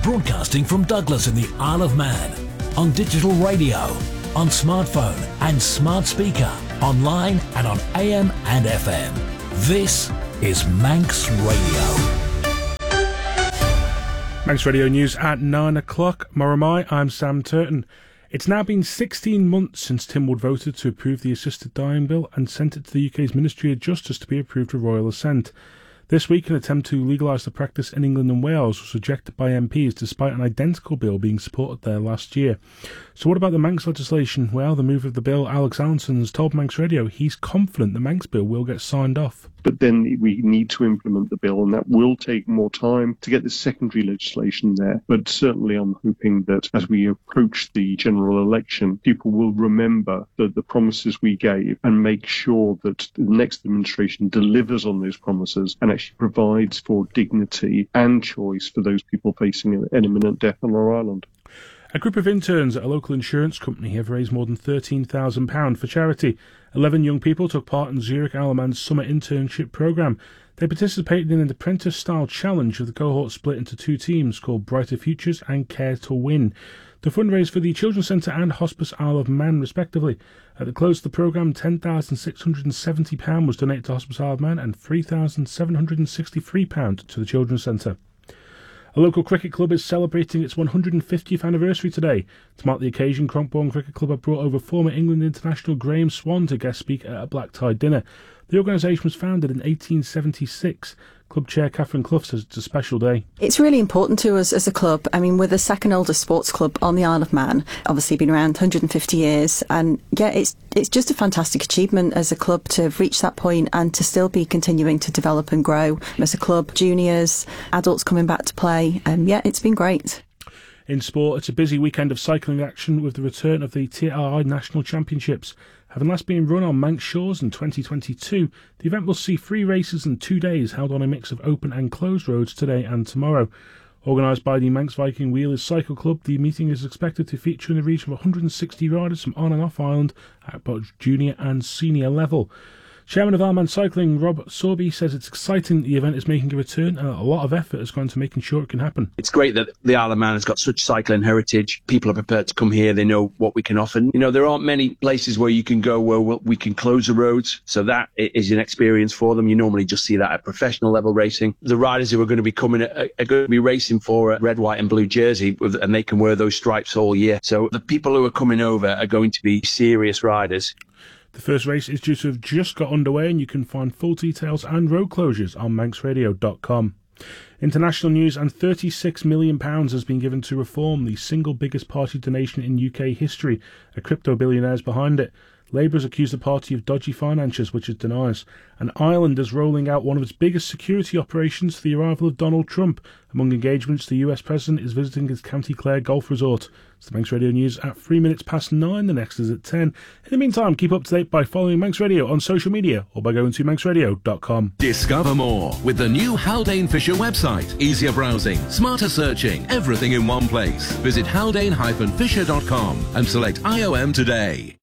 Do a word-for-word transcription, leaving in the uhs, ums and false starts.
Broadcasting from Douglas in the Isle of Man. On digital radio, on smartphone and smart speaker, online and on A M and F M. This is Manx Radio. Manx Radio News at nine o'clock. Moramai, I'm Sam Turton. It's now been sixteen months since Tim Wood voted to approve the Assisted Dying Bill and sent it to the U K's Ministry of Justice to be approved with royal assent. This week, an attempt to legalise the practice in England and Wales was rejected by M Ps despite an identical bill being supported there last year. So what about the Manx legislation? Well, the move of the bill, Alex Allenson has told Manx Radio he's confident the Manx bill will get signed off. But then we need to implement the bill, and that will take more time to get the secondary legislation there. But certainly I'm hoping that as we approach the general election, people will remember the, the promises we gave and make sure that the next administration delivers on those promises and actually provides for dignity and choice for those people facing an imminent death on our island. A group of interns at a local insurance company have raised more than thirteen thousand pounds for charity. Eleven young people took part in Zurich Alaman's summer internship programme. They participated in an apprentice-style challenge with the cohort split into two teams called Brighter Futures and Care to Win. The fundraise for the Children's Centre and Hospice Isle of Man, respectively. At the close of the programme, ten thousand six hundred seventy pounds was donated to Hospice Isle of Man and three thousand seven hundred sixty-three pounds to the Children's Centre. A local cricket club is celebrating its one hundred fiftieth anniversary today. To mark the occasion, Cronkbourne Cricket Club have brought over former England international Graham Swan to guest speak at a black tie dinner. The organisation was founded in eighteen seventy-six. Club chair Catherine Clough says it's a special day. It's really important to us as a club. I mean, we're the second oldest sports club on the Isle of Man, obviously been around one hundred fifty years, and yeah, it's it's just a fantastic achievement as a club to have reached that point and to still be continuing to develop and grow as a club. Juniors, adults coming back to play, and yeah, it's been great. In sport, it's a busy weekend of cycling action with the return of the T R I National Championships. Having last been run on Manx shores in twenty twenty-two, the event will see three races in two days held on a mix of open and closed roads today and tomorrow. Organised by the Manx Viking Wheelers Cycle Club, the meeting is expected to feature in the region of one hundred sixty riders from on and off island at both junior and senior level. Chairman of Alman Cycling, Rob Sorby, says it's exciting that the event is making a return and a lot of effort has gone to making sure it can happen. It's great that the Isle of Man has got such cycling heritage. People are prepared to come here. They know what we can offer. You know, there aren't many places where you can go where we can close the roads. So that is an experience for them. You normally just see that at professional level racing. The riders who are going to be coming are, are going to be racing for a red, white and blue jersey, with, and they can wear those stripes all year. So the people who are coming over are going to be serious riders. The first race is due to have just got underway, and you can find full details and road closures on manx radio dot com. International news, and thirty-six million pounds has been given to Reform, the single biggest party donation in U K history. A crypto billionaire is behind it. Labour has accused the party of dodgy finances, which it denies. And Ireland is rolling out one of its biggest security operations for the arrival of Donald Trump. Among engagements, the U S President is visiting his County Clare golf resort. It's the Manx Radio News at three minutes past nine. The next is at ten. In the meantime, keep up to date by following Manx Radio on social media or by going to manx radio dot com. Discover more with the new Haldane Fisher website. Easier browsing, smarter searching, everything in one place. Visit haldane dash fisher dot com and select I O M today.